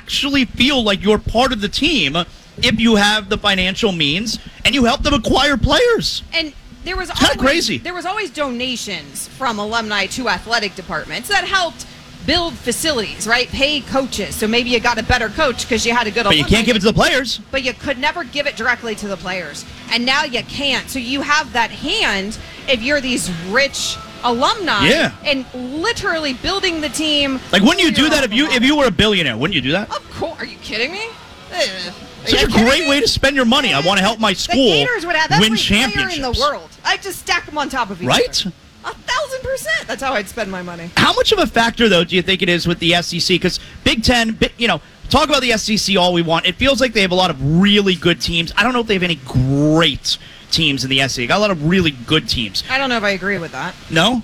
actually feel like you're part of the team if you have the financial means and you help them acquire players. And there was kind of crazy. There was always donations from alumni to athletic departments that helped build facilities, right? Pay coaches. So maybe you got a better coach because you had a good alumni. But you can't give it to the players. But you could never give it directly to the players. And now you can't. So you have that hand if you're these rich alumni and literally building the team. Like, wouldn't you do that if you were a billionaire? Wouldn't you do that? Of course. Are you kidding me? Such a great way to spend your money. I want to help my school win championships. In the world. I just stack them on top of each other. 1,000%. That's how I'd spend my money. How much of a factor, though, do you think it is with the SEC? Because Big Ten, talk about the SEC all we want. It feels like they have a lot of really good teams. I don't know if they have any great teams in the SEC. Got a lot of really good teams. I don't know if I agree with that. No?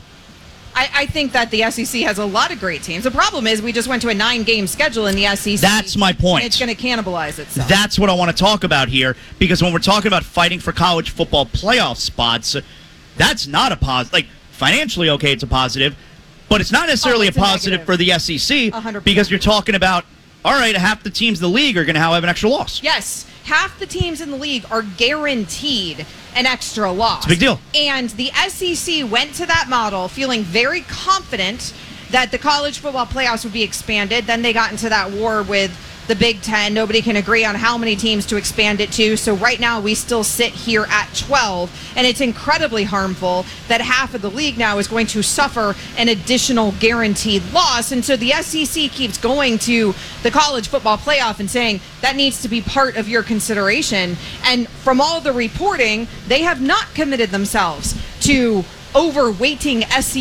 I think that the SEC has a lot of great teams. The problem is we just went to a 9-game schedule in the SEC. That's my point. And it's going to cannibalize itself. That's what I want to talk about here, because when we're talking about fighting for college football playoff spots, that's not a positive. Like, financially, okay, it's a positive, but it's not necessarily a positive for the SEC 100%. Because you're talking about, all right, half the teams in the league are going to have an extra loss. Yes. Half the teams in the league are guaranteed an extra loss. It's a big deal. And the SEC went to that model feeling very confident that the college football playoffs would be expanded. Then they got into that war with the Big Ten. Nobody can agree on how many teams to expand it to. So right now we still sit here at 12. And it's incredibly harmful that half of the league now is going to suffer an additional guaranteed loss. And so the SEC keeps going to the college football playoff and saying that needs to be part of your consideration. And from all the reporting, they have not committed themselves to overweighting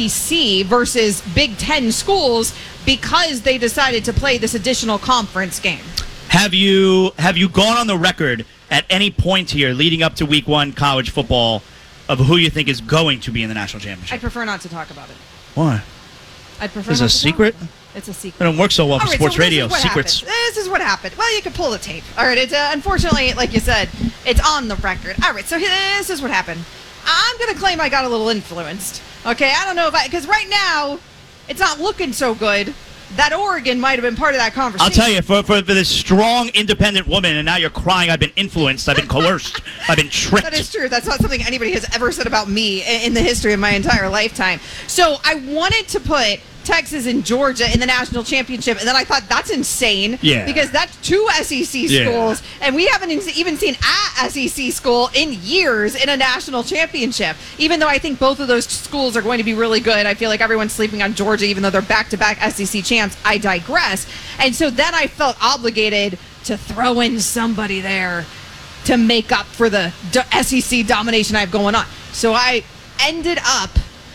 SEC versus Big Ten schools because they decided to play this additional conference game. Have you gone on the record at any point here leading up to week 1 college football of who you think is going to be in the national championship? I'd prefer not to talk about it. Why? I'd prefer Is it a secret? It's a secret. It don't work so well for sports radio. Secrets. This is what happened. Well, you can pull the tape. All right. It's unfortunately, like you said, it's on the record. All right. So this is what happened. I'm going to claim I got a little influenced. Okay. I don't know if because right now it's not looking so good. That Oregon might have been part of that conversation. I'll tell you, for this strong, independent woman, and now you're crying, I've been influenced, I've been coerced, I've been tricked. That is true. That's not something anybody has ever said about me in the history of my entire lifetime. So I wanted to put Texas and Georgia in the national championship, and then I thought that's insane. Yeah. Because that's 2 SEC schools, and we haven't even seen a SEC school in years in a national championship. Even though I think both of those schools are going to be really good, I feel like everyone's sleeping on Georgia, even though they're back-to-back SEC champs. I digress. And so then I felt obligated to throw in somebody there to make up for the SEC domination I have going on. So I ended up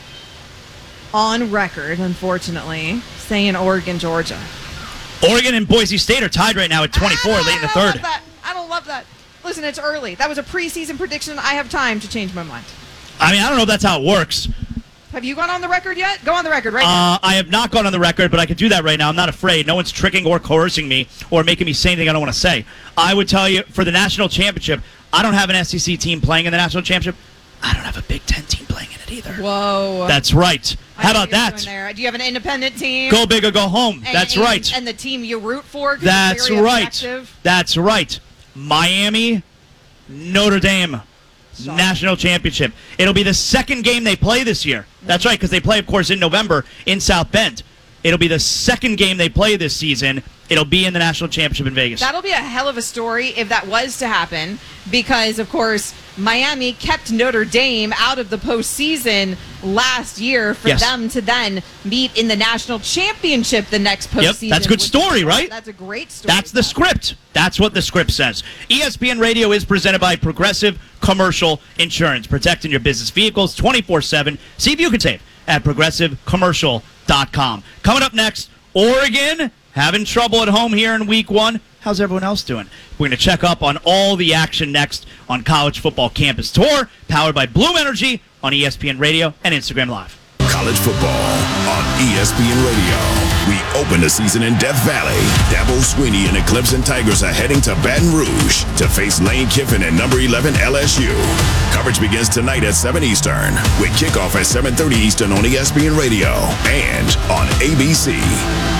on record, unfortunately, saying Oregon, Georgia. Oregon and Boise State are tied right now at 24 late in the third. I don't love that. Listen, it's early. That was a preseason prediction. I have time to change my mind. I mean, I don't know if that's how it works. Have you gone on the record yet? Go on the record right now. I have not gone on the record, but I could do that right now. I'm not afraid. No one's tricking or coercing me or making me say anything I don't want to say. I would tell you, for the national championship, I don't have an SEC team playing in the national championship. I don't have a Big Ten team playing in it either. Whoa. That's right. How about that? Do you have an independent team? Go big or go home. That's right. And the team you root for? That's right. That's right. Miami, Notre Dame. National championship. It'll be the second game they play this year. That's right, because they play, of course, in November in South Bend. It'll be the second game they play this season. It'll be in the national championship in Vegas. That'll be a hell of a story if that was to happen, because, of course, Miami kept Notre Dame out of the postseason last year for them to then meet in the national championship the next postseason. Yep, that's a good story, right? That's a great story. That's the script. That's what the script says. ESPN Radio is presented by Progressive Commercial Insurance, protecting your business vehicles 24/7. See if you can save at progressivecommercial.com. Coming up next, Oregon having trouble at home here in week 1. How's everyone else doing? We're going to check up on all the action next on College Football Campus Tour, powered by Bloom Energy on ESPN Radio and Instagram Live. College football on ESPN Radio. We open the season in Death Valley. Dabo Swinney and the Clemson Tigers are heading to Baton Rouge to face Lane Kiffin and number 11 LSU. Coverage begins tonight at 7 Eastern with kickoff at 7:30 Eastern on ESPN Radio and on ABC.